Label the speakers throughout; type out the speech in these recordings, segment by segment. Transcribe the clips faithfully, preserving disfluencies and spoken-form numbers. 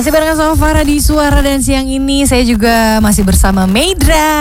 Speaker 1: Masih barengan sama Farah di Suara, dan siang ini saya juga masih bersama Meidra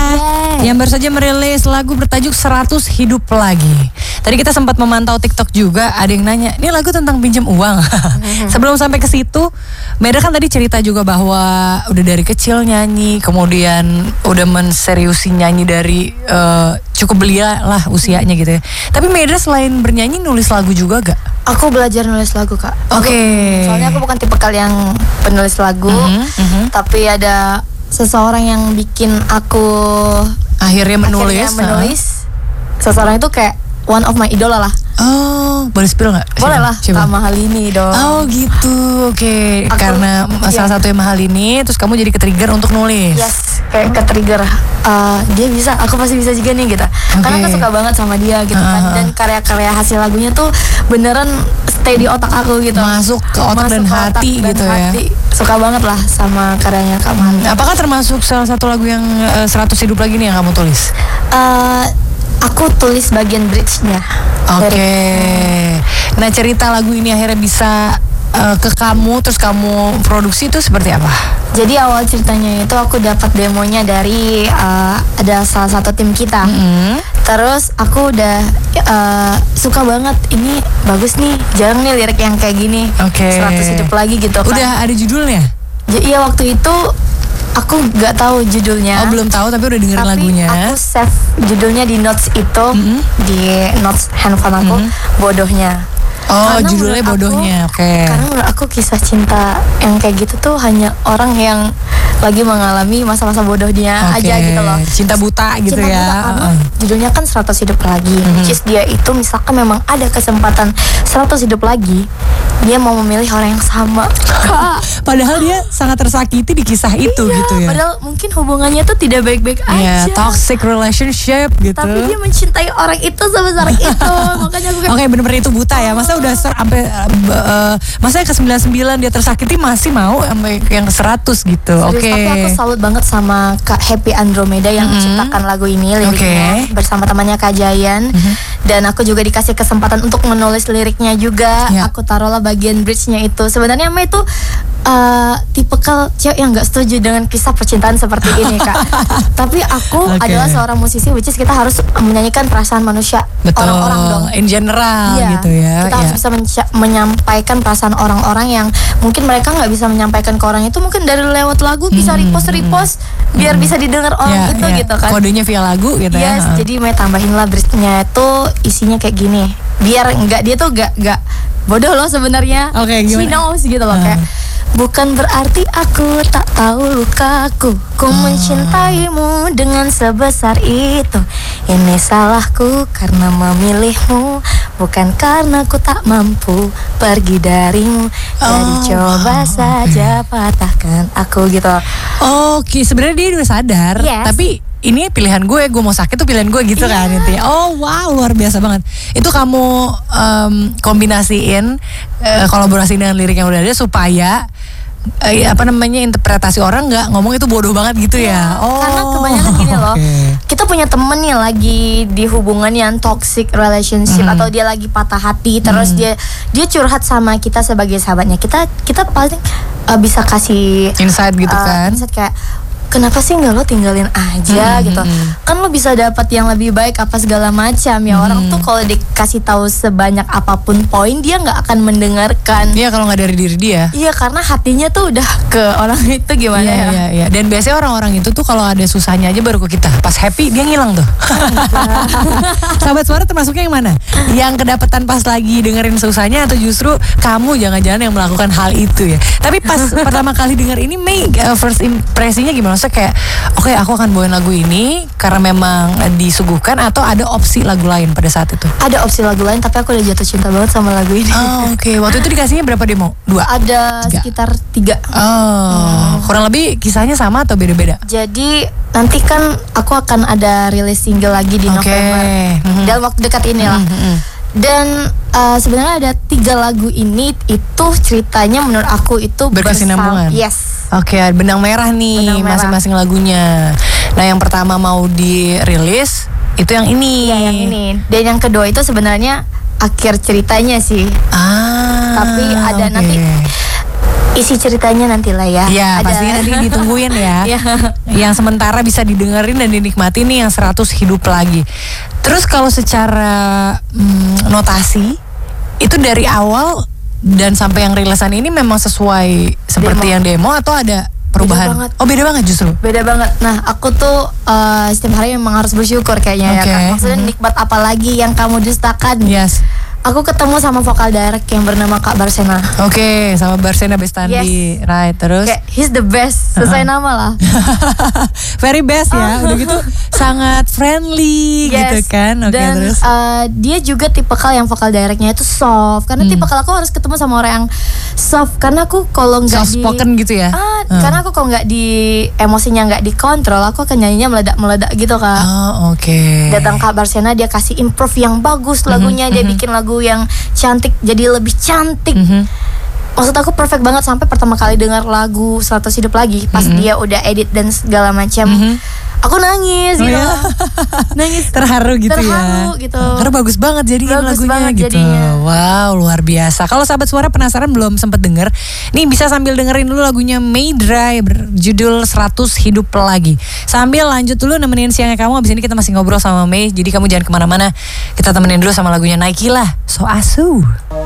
Speaker 1: yang baru saja merilis lagu bertajuk seratus Hidup Lagi. Tadi kita sempat memantau TikTok juga, ada yang nanya, ini lagu tentang pinjam uang. Sebelum sampai ke situ, Meidra kan tadi cerita juga bahwa udah dari kecil nyanyi, kemudian udah menseriusi nyanyi dari uh, cukup belia lah usianya gitu ya. Tapi Meidra selain bernyanyi nulis lagu juga gak?
Speaker 2: Aku belajar nulis lagu, Kak.
Speaker 1: Oke. Okay.
Speaker 2: Soalnya aku bukan tipe kalian yang penulis lagu, mm-hmm, mm-hmm. tapi ada seseorang yang bikin aku
Speaker 1: akhirnya menulis.
Speaker 2: Akhirnya menulis. Uh. Seseorang itu kayak one of my idola lah.
Speaker 1: Oh, boleh spill nggak?
Speaker 2: Boleh lah, Kak Mahalini dong.
Speaker 1: Oh gitu, oke. Okay. Karena iya. salah satu yang Mahalini, terus kamu jadi ke-trigger untuk nulis.
Speaker 2: Yes, kayak ke-trigger. Uh, dia bisa, aku pasti bisa juga nih gitu. Okay. Karena aku suka banget sama dia gitu uh-huh. kan. Dan karya-karya hasil lagunya tuh beneran stay di otak aku gitu.
Speaker 1: Masuk ke otak
Speaker 2: Masuk
Speaker 1: dan
Speaker 2: ke
Speaker 1: hati
Speaker 2: otak
Speaker 1: gitu
Speaker 2: dan
Speaker 1: ya.
Speaker 2: Hati. Suka banget lah sama karyanya Kak Mahalini.
Speaker 1: Apakah termasuk salah satu lagu yang uh, seratus Hidup Lagi nih yang kamu tulis?
Speaker 2: Uh, aku tulis bagian bridge-nya.
Speaker 1: Oke. Okay. Nah, cerita lagu ini akhirnya bisa uh, ke kamu, terus kamu produksi itu seperti apa?
Speaker 2: Jadi awal ceritanya itu aku dapat demonya dari uh, ada salah satu tim kita. Mm-hmm. Terus aku udah uh, suka banget, ini bagus nih, jarang nih lirik yang kayak gini.
Speaker 1: Oke. Okay.
Speaker 2: seratus Hidup Lagi gitu kan.
Speaker 1: Udah ada judulnya?
Speaker 2: J- iya waktu itu aku nggak tahu judulnya.
Speaker 1: Oh, belum tahu tapi udah dengerin
Speaker 2: tapi
Speaker 1: lagunya.
Speaker 2: Aku save judulnya di notes itu, mm-hmm. di notes handphone aku, mm-hmm. Bodohnya.
Speaker 1: Oh,
Speaker 2: karena
Speaker 1: judulnya Bodohnya. Oke. Okay.
Speaker 2: Karena menurut aku kisah cinta yang kayak gitu tuh hanya orang yang lagi mengalami masa-masa bodohnya okay. aja gitu loh.
Speaker 1: Cinta buta gitu
Speaker 2: cinta
Speaker 1: ya.
Speaker 2: Buta, karena uh. judulnya kan seratus Hidup Lagi. Mm-hmm. Which is dia itu misalkan memang ada kesempatan seratus hidup lagi, dia mau memilih orang yang sama.
Speaker 1: Padahal dia sangat tersakiti di kisah itu
Speaker 2: iya,
Speaker 1: gitu ya.
Speaker 2: Padahal mungkin hubungannya tuh tidak baik-baik
Speaker 1: yeah,
Speaker 2: aja.
Speaker 1: Toxic relationship gitu.
Speaker 2: Tapi dia mencintai orang itu sebesar itu. Makanya aku kayak
Speaker 1: oke, okay, bener-bener itu buta ya. Masa udah ser- sampai uh, uh, masa yang ke sembilan puluh sembilan dia tersakiti masih mau sampai yang ke seratus gitu. Oke. Okay.
Speaker 2: Tapi aku salut banget sama Kak Happy Andromeda yang mm-hmm. menciptakan lagu ini liriknya okay. bersama temannya Kak Jayan. Mm-hmm. Dan aku juga dikasih kesempatan untuk menulis liriknya juga. Yeah. Aku taruhlah bagian bridge-nya itu. Sebenarnya Mei itu uh, tipikal cewek yang gak setuju dengan kisah percintaan seperti ini, Kak. Tapi aku okay. adalah seorang musisi, which is kita harus menyanyikan perasaan manusia. Betul. Orang-orang dong.
Speaker 1: In general yeah. gitu ya.
Speaker 2: Kita yeah. harus bisa men- menyampaikan perasaan orang-orang yang mungkin mereka gak bisa menyampaikan ke orang itu. Mungkin dari lewat lagu hmm. bisa repost-repost biar hmm. bisa didengar orang yeah, itu yeah. gitu kan.
Speaker 1: Kodenya via lagu gitu
Speaker 2: yes, ya. Yes, jadi Mei tambahin lah bridge-nya itu isinya kayak gini. Biar enggak dia tuh enggak enggak bodoh loh sebenarnya.
Speaker 1: Oke, okay, gimana?
Speaker 2: She knows gitu loh uh. kayak bukan berarti aku tak tahu lukaku. Ku uh. mencintaimu dengan sebesar itu. Ini salahku karena memilihmu, bukan karena ku tak mampu pergi darimu. Jadi oh, coba wow, saja okay. patahkan aku gitu.
Speaker 1: Oke, okay, sebenarnya dia udah sadar, yes. tapi ini pilihan gue, gue mau sakit tuh pilihan gue gitu yeah. kan intinya. Oh wow, luar biasa banget. Itu kamu um, kombinasiin uh, kolaborasi dengan lirik yang udah ada supaya uh, apa namanya interpretasi orang nggak ngomong itu bodoh banget gitu yeah. ya. Oh.
Speaker 2: Karena kebanyakan gini loh. Okay. Kita punya temen nih lagi di hubungan yang toxic relationship mm. atau dia lagi patah hati, terus mm. dia dia curhat sama kita sebagai sahabatnya. Kita kita paling uh, bisa kasih
Speaker 1: insight gitu uh, kan.
Speaker 2: Insight kayak kenapa sih nggak lo tinggalin aja hmm, gitu hmm. kan lo bisa dapat yang lebih baik apa segala macam ya. hmm. Orang tuh kalau dikasih tahu sebanyak apapun poin dia nggak akan mendengarkan.
Speaker 1: Iya, kalau nggak dari diri dia.
Speaker 2: Iya, karena hatinya tuh udah ke orang itu gimana
Speaker 1: ya. Iya, iya. Dan biasanya orang-orang itu tuh kalau ada susahnya aja baru ke kita. Pas happy dia ngilang tuh. Sahabat Suara termasuknya yang mana? Yang kedapatan pas lagi dengerin susahnya atau justru kamu jangan-jangan yang melakukan hal itu ya. Tapi pas pertama kali denger ini Mei uh, first impresinya gimana? Maksudnya kayak oke okay, aku akan bawain lagu ini karena memang disuguhkan, atau ada opsi lagu lain pada saat itu?
Speaker 2: Ada opsi lagu lain, tapi aku udah jatuh cinta banget sama lagu ini.
Speaker 1: Oh, oke. Okay. Waktu itu dikasihnya berapa demo? Dua?
Speaker 2: Ada tiga. Sekitar tiga.
Speaker 1: Oh, hmm. kurang lebih kisahnya sama atau beda-beda?
Speaker 2: Jadi nanti kan aku akan ada rilis single lagi di okay. November mm-hmm. dalam waktu dekat ini lah. Mm-hmm. Dan uh, sebenarnya ada tiga lagu ini itu ceritanya menurut aku itu
Speaker 1: berkesinambungan.
Speaker 2: Yes.
Speaker 1: Oke, okay, benang merah nih benang merah. Masing-masing lagunya. Nah, yang pertama mau dirilis itu yang ini.
Speaker 2: Iya, yang ini. Dan yang kedua itu sebenarnya akhir ceritanya sih.
Speaker 1: Ah.
Speaker 2: Tapi ada okay. nanti isi ceritanya nantilah ya.
Speaker 1: Iya, pastinya nanti ditungguin ya. Yang sementara bisa didengerin dan dinikmati nih yang seratus hidup lagi. Terus kalau secara hmm, notasi itu dari awal dan sampai yang rilisan ini memang sesuai seperti demo. Yang demo atau ada perubahan? Beda oh beda banget justru.
Speaker 2: Beda banget. Nah aku tuh uh, setiap hari memang harus bersyukur kayaknya okay. ya Kak. Maksudnya mm-hmm. nikmat apa lagi yang kamu dustakan? Yes. Aku ketemu sama vokal direct yang bernama Kak Barsena.
Speaker 1: Oke, okay, sama Barsena Bestandi, yes. right? Terus?
Speaker 2: Kayak he's the best, sesuai uh-huh. nama lah.
Speaker 1: Very best ya, udah gitu sangat friendly yes. gitu kan? Oke, okay,
Speaker 2: dan
Speaker 1: terus?
Speaker 2: Uh, dia juga tipikal yang vokal directnya itu soft, karena hmm. tipikal aku harus ketemu sama orang yang soft, karena aku kalau nggak
Speaker 1: soft
Speaker 2: di
Speaker 1: spoken gitu ya?
Speaker 2: Ah, uh. Karena aku kalau nggak di emosinya nggak dikontrol, aku akan nyanyinya meledak-meledak gitu Kak.
Speaker 1: Oh oke. Okay.
Speaker 2: Datang Kak Barsena, dia kasih improve yang bagus lagunya, mm-hmm. dia bikin lagu yang cantik jadi lebih cantik. Mm-hmm. Maksud aku perfect banget sampai pertama kali dengar lagu seratus hidup lagi pas mm-hmm. dia udah edit dan segala macam. Mm-hmm. Aku nangis oh, gitu. Ya? Nangis
Speaker 1: terharu gitu
Speaker 2: terharu,
Speaker 1: ya.
Speaker 2: gitu.
Speaker 1: Karena bagus banget jadinya bagus lagunya banget gitu. Jadinya. Wow, luar biasa. Kalau sahabat suara penasaran belum sempet denger, nih bisa sambil dengerin dulu lagunya Maydra berjudul seratus hidup lagi. Sambil lanjut dulu nemenin siangnya kamu. Abis ini kita masih ngobrol sama May. Jadi kamu jangan kemana-mana. Kita temenin dulu sama lagunya Nike lah, So Asu.